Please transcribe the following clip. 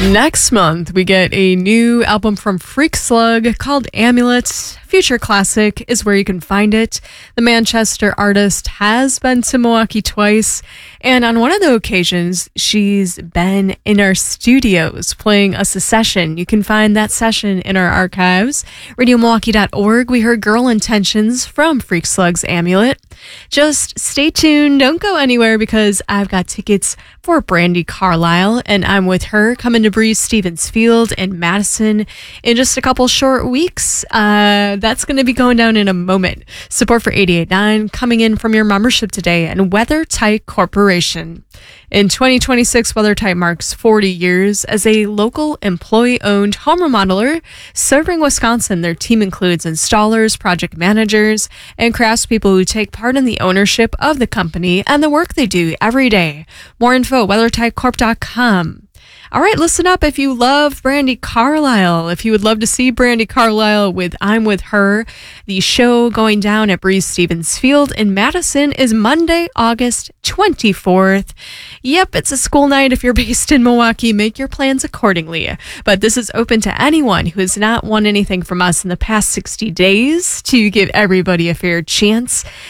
Next month, we get a new album from Freak Slug called Amulet. Future Classic is where you can find it. The Manchester artist has been to Milwaukee twice, and on one of the occasions, she's been in our studios playing us a session. You can find that session in our archives. RadioMilwaukee.org. We heard Girl Intentions from Freak Slug's Amulet. Just stay tuned. Don't go anywhere because I've got tickets for Brandi Carlile, and I'm with her coming to Breeze Stevens Field in Madison in just a couple short weeks. That's going to be going down in a moment. Support for 88.9 coming in from your membership today and WeatherTight Corporation. In 2026, WeatherTight marks 40 years as a local employee-owned home remodeler serving Wisconsin. Their team includes installers, project managers, and craftspeople who take part in the ownership of the company and the work they do every day. More info, WeatherTightCorp.com. All right, listen up if you love Brandi Carlile. If you would love to see Brandi Carlile with I'm With Her, the show going down at Breeze Stevens Field in Madison is Monday, August 24th. Yep, it's a school night. If you're based in Milwaukee, make your plans accordingly. But this is open to anyone who has not won anything from us in the past 60 days to give everybody a fair chance